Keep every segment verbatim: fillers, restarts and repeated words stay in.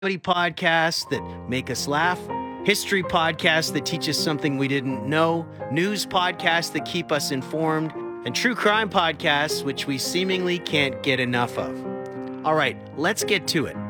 comedy podcasts that make us laugh, history podcasts that teach us something we didn't know, news podcasts that keep us informed, and true crime podcasts which we seemingly can't get enough of. All right, let's get to it.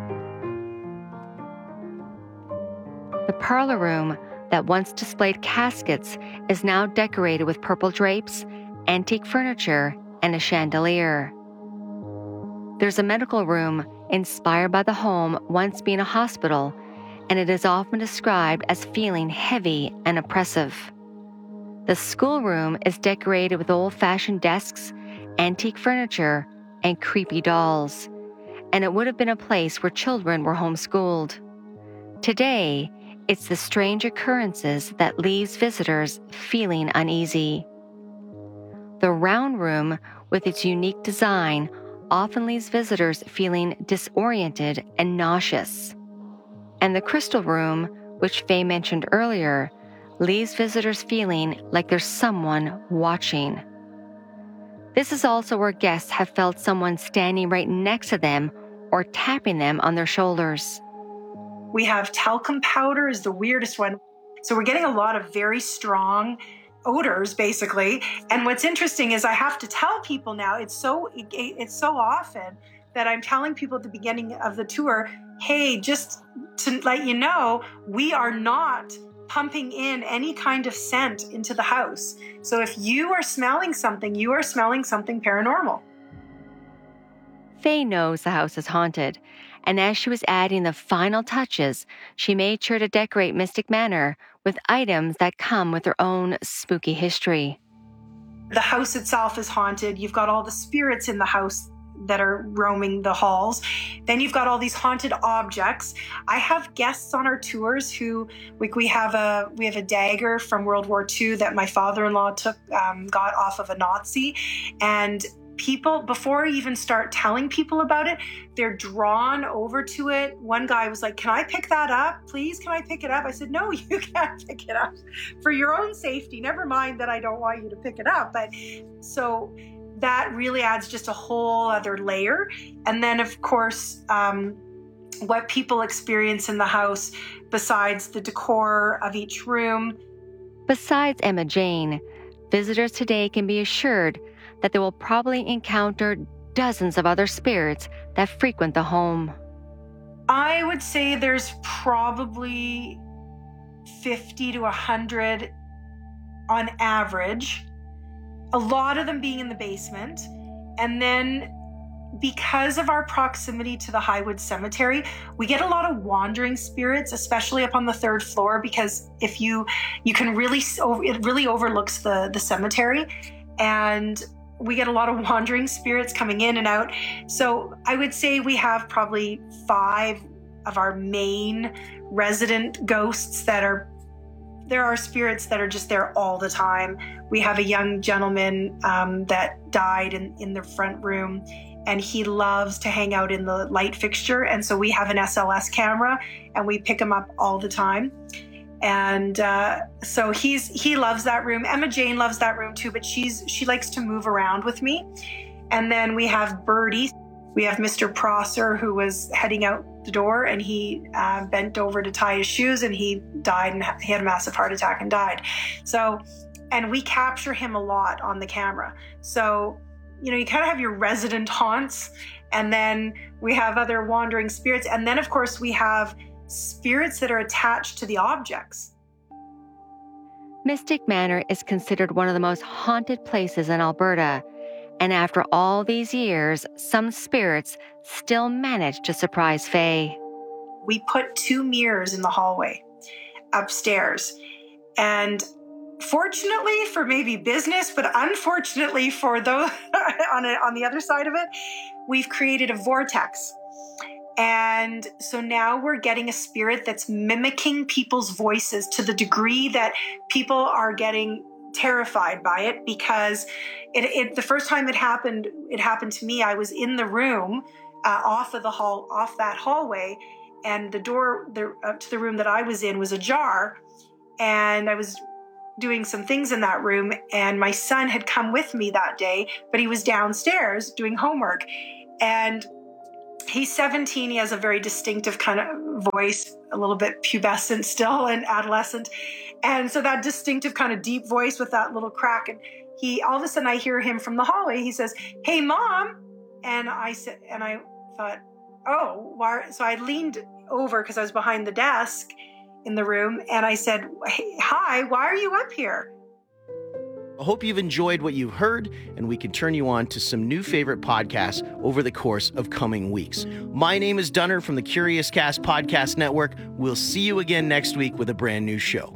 The parlor room that once displayed caskets is now decorated with purple drapes, antique furniture, and a chandelier. There's a medical room inspired by the home once being a hospital, and it is often described as feeling heavy and oppressive. The schoolroom is decorated with old-fashioned desks, antique furniture, and creepy dolls, and it would have been a place where children were homeschooled. Today, it's the strange occurrences that leaves visitors feeling uneasy. The round room, with its unique design, often leaves visitors feeling disoriented and nauseous. And the crystal room, which Faye mentioned earlier, leaves visitors feeling like there's someone watching. This is also where guests have felt someone standing right next to them or tapping them on their shoulders. We have talcum powder is the weirdest one. So we're getting a lot of very strong odors, basically. And what's interesting is I have to tell people now, it's so it, it's so often that I'm telling people at the beginning of the tour, hey, just to let you know, we are not pumping in any kind of scent into the house. So if you are smelling something, you are smelling something paranormal. Faye knows the house is haunted, and as she was adding the final touches, she made sure to decorate Mystic Manor with items that come with their own spooky history. The house itself is haunted. You've got all the spirits in the house that are roaming the halls. Then you've got all these haunted objects. I have guests on our tours who, like we have a we have a dagger from World War Two that my father-in-law took, um, got off of a Nazi, and people, before I even start telling people about it, they're drawn over to it. One guy was like, can I pick that up? Please, can I pick it up? I said, no, you can't pick it up for your own safety. Never mind that I don't want you to pick it up. But so that really adds just a whole other layer. And then, of course, um, what people experience in the house besides the decor of each room. Besides Emma Jane, visitors today can be assured that they will probably encounter dozens of other spirits that frequent the home. I would say there's probably fifty to one hundred on average, a lot of them being in the basement. And then because of our proximity to the Highwood Cemetery, we get a lot of wandering spirits, especially up on the third floor, because if you you can really, it really overlooks the, the cemetery. And we get a lot of wandering spirits coming in and out. So I would say we have probably five of our main resident ghosts that are, there are spirits that are just there all the time. We have a young gentleman um, that died in, in the front room, and he loves to hang out in the light fixture. And so we have an S L S camera and we pick him up all the time. And uh, so he's he loves that room. Emma Jane loves that room too, but she's she likes to move around with me. And then we have Birdie. We have Mister Prosser, who was heading out the door, and he uh, bent over to tie his shoes, and he died, and he had a massive heart attack and died. So, and we capture him a lot on the camera. So, you know, you kind of have your resident haunts, and then we have other wandering spirits, and then of course we have spirits that are attached to the objects. Mystic Manor is considered one of the most haunted places in Alberta, and after all these years, some spirits still manage to surprise Faye. We put two mirrors in the hallway upstairs, and fortunately for maybe business, but unfortunately for those on, a, on the other side of it, we've created a vortex. And so now we're getting a spirit that's mimicking people's voices to the degree that people are getting terrified by it, because it, it the first time it happened, it happened to me. I was in the room uh, off of the hall, off that hallway, and the door the, up to the room that I was in was ajar, and I was doing some things in that room, and my son had come with me that day, but he was downstairs doing homework, and he's seventeen. He has a very distinctive kind of voice, a little bit pubescent still and adolescent. And so that distinctive kind of deep voice with that little crack. And he, all of a sudden I hear him from the hallway. He says, "Hey, Mom." And I said, and I thought, oh, why? So I leaned over because I was behind the desk in the room. And I said, "Hey, hi, why are you up here?" I hope you've enjoyed what you heard, and we can turn you on to some new favorite podcasts over the course of coming weeks. My name is Dunner from the Curious Cast Podcast Network. We'll see you again next week with a brand new show.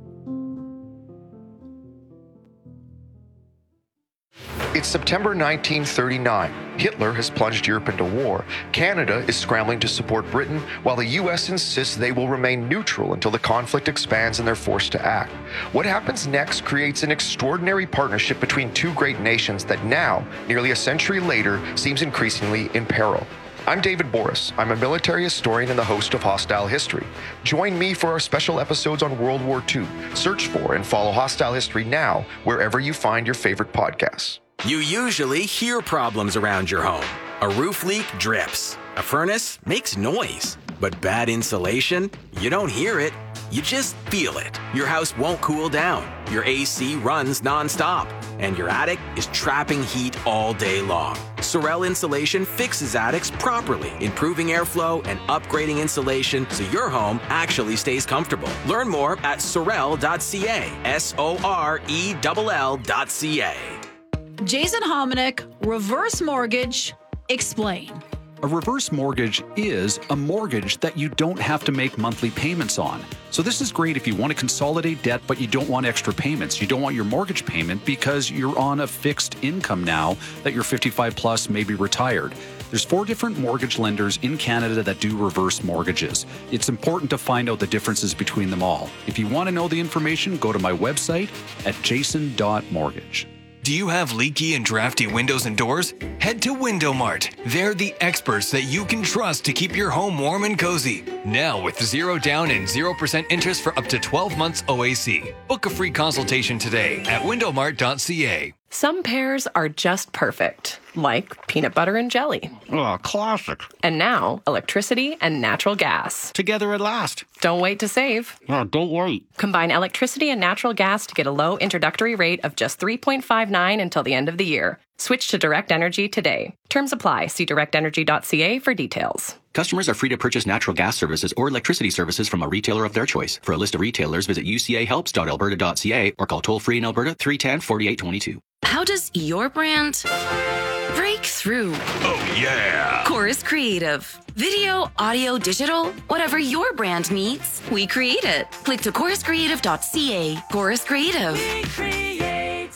It's September nineteen thirty-nine. Hitler has plunged Europe into war. Canada is scrambling to support Britain, while the U S insists they will remain neutral until the conflict expands and they're forced to act. What happens next creates an extraordinary partnership between two great nations that now, nearly a century later, seems increasingly in peril. I'm David Boris. I'm a military historian and the host of Hostile History. Join me for our special episodes on World War Two. Search for and follow Hostile History now, wherever you find your favorite podcasts. You usually hear problems around your home. A roof leak drips. A furnace makes noise. But bad insulation? You don't hear it. You just feel it. Your house won't cool down. Your A C runs nonstop. And your attic is trapping heat all day long. Sorel Insulation fixes attics properly, improving airflow and upgrading insulation so your home actually stays comfortable. Learn more at sorel dot c a. S O R E L L dot C A. Jason Hominick, reverse mortgage, explain. A reverse mortgage is a mortgage that you don't have to make monthly payments on. So this is great if you want to consolidate debt, but you don't want extra payments. You don't want your mortgage payment because you're on a fixed income now that you're fifty-five plus, maybe retired. There's four different mortgage lenders in Canada that do reverse mortgages. It's important to find out the differences between them all. If you want to know the information, go to my website at jason dot mortgage. Do you have leaky and drafty windows and doors? Head to Window Mart. They're the experts that you can trust to keep your home warm and cozy. Now with zero down and zero percent interest for up to twelve months O A C. Book a free consultation today at window mart dot c a. Some pairs are just perfect, like peanut butter and jelly. Oh, classic. And now, electricity and natural gas. Together at last. Don't wait to save. Oh, don't wait. Combine electricity and natural gas to get a low introductory rate of just three point five nine until the end of the year. Switch to Direct Energy today. Terms apply. See direct energy dot c a for details. Customers are free to purchase natural gas services or electricity services from a retailer of their choice. For a list of retailers, visit u c a helps dot alberta dot c a or call toll-free in Alberta three one zero, four eight two two. How does your brand break through? Oh, yeah! Chorus Creative. Video, audio, digital, whatever your brand needs, we create it. Click to chorus creative dot c a. Chorus Creative. We create.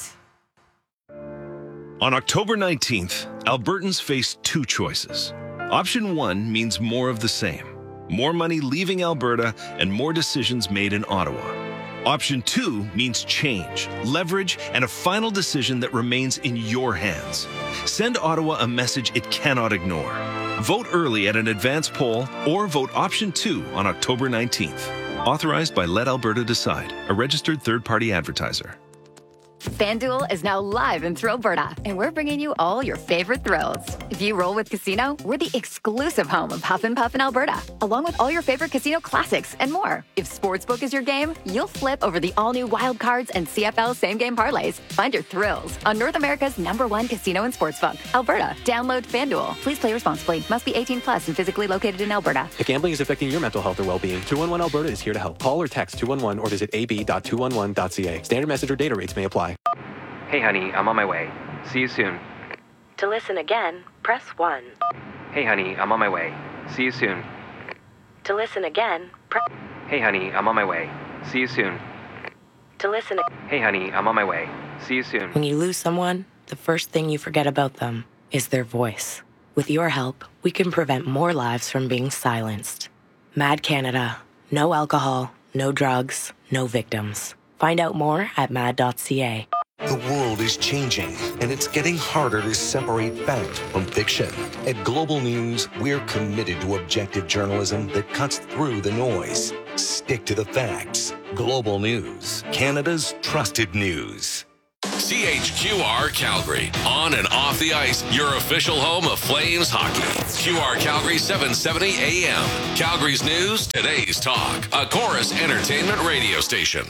On October nineteenth, Albertans face two choices. Option one means more of the same. More money leaving Alberta and more decisions made in Ottawa. Option two means change, leverage, and a final decision that remains in your hands. Send Ottawa a message it cannot ignore. Vote early at an advance poll or vote option two on October nineteenth. Authorized by Let Alberta Decide, a registered third-party advertiser. FanDuel is now live in Thrillberta, and we're bringing you all your favorite thrills. If you roll with Casino, we're the exclusive home of Huff and Puff in Alberta, along with all your favorite casino classics and more. If Sportsbook is your game, you'll flip over the all-new Wild Cards and C F L same-game parlays. Find your thrills on North America's number one casino and sportsbook, Alberta. Download FanDuel. Please play responsibly. Must be eighteen plus and physically located in Alberta. If gambling is affecting your mental health or well-being, two one one Alberta is here to help. Call or text two one one or visit a b dot two one one dot c a. Standard message or data rates may apply. Hey honey, I'm on my way. See you soon. To listen again, press one. Hey honey, I'm on my way. See you soon. To listen again, press... Hey honey, I'm on my way. See you soon. To listen... Hey honey, I'm on my way. See you soon. When you lose someone, the first thing you forget about them is their voice. With your help, we can prevent more lives from being silenced. Mad Canada. No alcohol, no drugs, no victims. Find out more at mad dot c a. The world is changing, and it's getting harder to separate fact from fiction. At Global News, we're committed to objective journalism that cuts through the noise. Stick to the facts. Global News, Canada's trusted news. C H Q R Calgary. On and off the ice, your official home of Flames hockey. Q R Calgary seven seventy A M. Calgary's news, today's talk. A Chorus Entertainment radio station.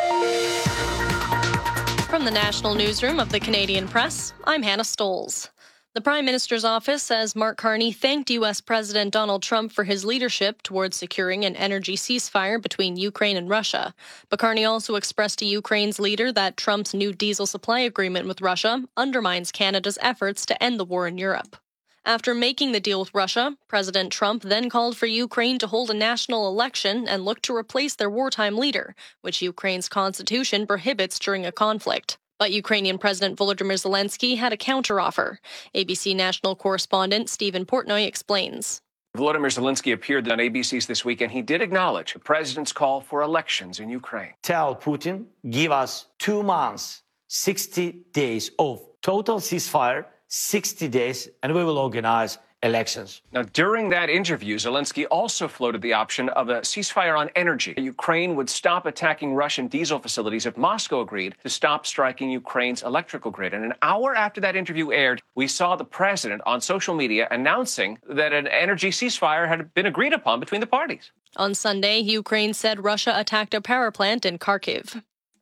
From the National Newsroom of the Canadian Press, I'm Hannah Stolz. The Prime Minister's office says Mark Carney thanked U S President Donald Trump for his leadership towards securing an energy ceasefire between Ukraine and Russia. But Carney also expressed to Ukraine's leader that Trump's new diesel supply agreement with Russia undermines Canada's efforts to end the war in Europe. After making the deal with Russia, President Trump then called for Ukraine to hold a national election and look to replace their wartime leader, which Ukraine's constitution prohibits during a conflict. But Ukrainian President Volodymyr Zelensky had a counteroffer. A B C national correspondent Stephen Portnoy explains. Volodymyr Zelensky appeared on A B C's This Week, and he did acknowledge the president's call for elections in Ukraine. Tell Putin, give us two months, sixty days of total ceasefire, sixty days, and we will organize elections. Now, during that interview, Zelensky also floated the option of a ceasefire on energy. Ukraine would stop attacking Russian diesel facilities if Moscow agreed to stop striking Ukraine's electrical grid. And an hour after that interview aired, we saw the president on social media announcing that an energy ceasefire had been agreed upon between the parties. On Sunday, Ukraine said Russia attacked a power plant in Kharkiv.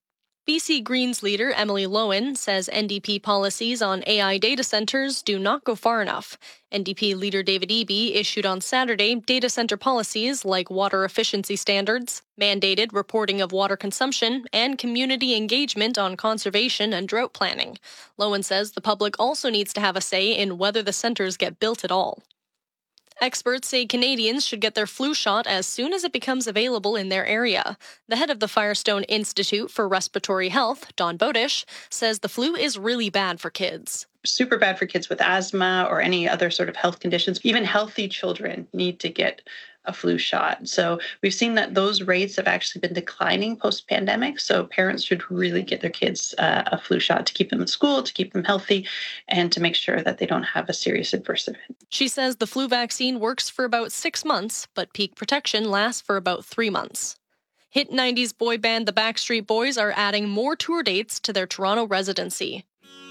B C Greens leader Emily Lowen says N D P policies on A I data centers do not go far enough. N D P leader David Eby issued on Saturday data center policies like water efficiency standards, mandated reporting of water consumption, and community engagement on conservation and drought planning. Lowen says the public also needs to have a say in whether the centers get built at all. Experts say Canadians should get their flu shot as soon as it becomes available in their area. The head of the Firestone Institute for Respiratory Health, Dawn Bodish, says the flu is really bad for kids. Super bad for kids with asthma or any other sort of health conditions. Even healthy children need to get a flu shot. So we've seen that those rates have actually been declining post-pandemic. So parents should really get their kids uh, a flu shot to keep them in school, to keep them healthy, and to make sure that they don't have a serious adverse event. She says the flu vaccine works for about six months, but peak protection lasts for about three months. Hit nineties boy band The Backstreet Boys are adding more tour dates to their Toronto residency.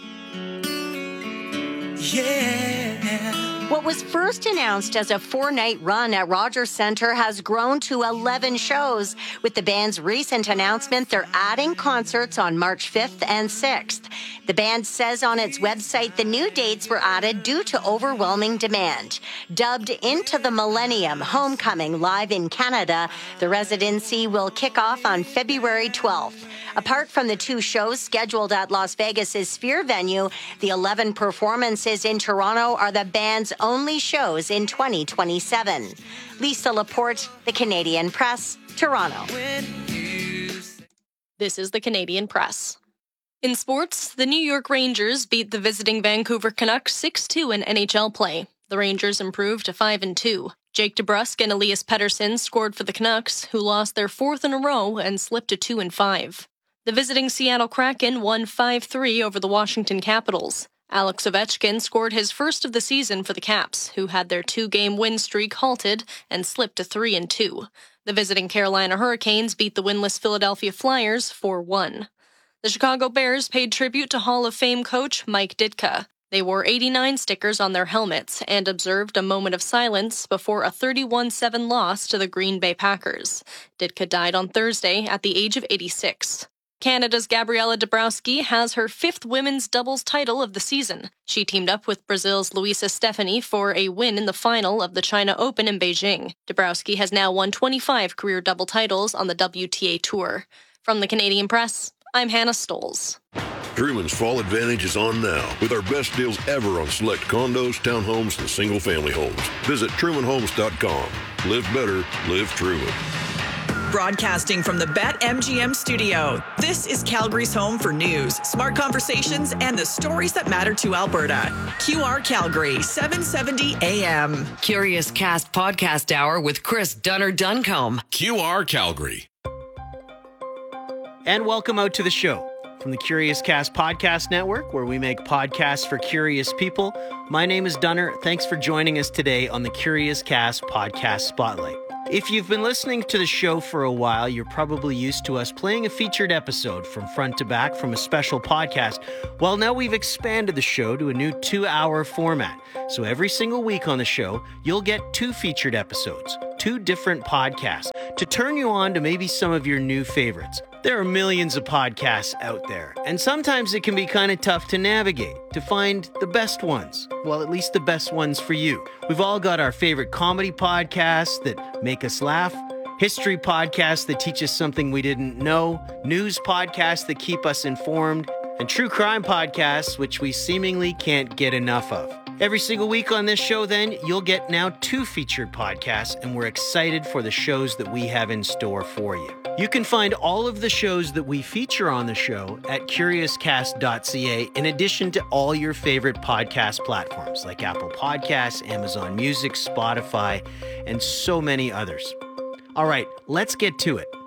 Yeah. What was first announced as a four-night run at Rogers Centre has grown to eleven shows. With the band's recent announcement, they're adding concerts on March fifth and sixth. The band says on its website the new dates were added due to overwhelming demand. Dubbed Into the Millennium Homecoming live in Canada, the residency will kick off on February twelfth. Apart from the two shows scheduled at Las Vegas's Sphere venue, the eleven performances in Toronto are the band's only shows in twenty twenty-seven. Lisa Laporte, The Canadian Press, Toronto. This is The Canadian Press. In sports, the New York Rangers beat the visiting Vancouver Canucks six two in N H L play. The Rangers improved to five and two. Jake DeBrusk and Elias Pettersson scored for the Canucks, who lost their fourth in a row and slipped to two and five. The visiting Seattle Kraken won five three over the Washington Capitals. Alex Ovechkin scored his first of the season for the Caps, who had their two-game win streak halted and slipped to three and two. The visiting Carolina Hurricanes beat the winless Philadelphia Flyers four one. The Chicago Bears paid tribute to Hall of Fame coach Mike Ditka. They wore eighty-nine stickers on their helmets and observed a moment of silence before a thirty-one seven loss to the Green Bay Packers. Ditka died on Thursday at the age of eighty-six. Canada's Gabriela Dabrowski has her fifth women's doubles title of the season. She teamed up with Brazil's Luisa Stefani for a win in the final of the China Open in Beijing. Dabrowski has now won twenty-five career double titles on the W T A Tour. From the Canadian Press, I'm Hannah Stolz. Truman's Fall Advantage is on now with our best deals ever on select condos, townhomes, and single-family homes. Visit Truman Homes dot com. Live better, live Truman. Broadcasting from the BetMGM studio, this is Calgary's home for news, smart conversations, and the stories that matter to Alberta. Q R Calgary, seven seventy A M. Curious Cast Podcast Hour with Chris Dunner-Duncombe. Q R Calgary. And welcome out to the show. From the Curious Cast Podcast Network, where we make podcasts for curious people, my name is Dunner. Thanks for joining us today on the Curious Cast Podcast Spotlight. If you've been listening to the show for a while, you're probably used to us playing a featured episode from front to back from a special podcast. Well, now we've expanded the show to a new two-hour format. So every single week on the show, you'll get two featured episodes, two different podcasts, to turn you on to maybe some of your new favorites. There are millions of podcasts out there, and sometimes it can be kind of tough to navigate, to find the best ones. Well, at least the best ones for you. We've all got our favorite comedy podcasts that make us laugh, history podcasts that teach us something we didn't know, news podcasts that keep us informed, and true crime podcasts, which we seemingly can't get enough of. Every single week on this show, then, you'll get now two featured podcasts, and we're excited for the shows that we have in store for you. You can find all of the shows that we feature on the show at curious cast dot c a, in addition to all your favorite podcast platforms like Apple Podcasts, Amazon Music, Spotify, and so many others. All right, let's get to it.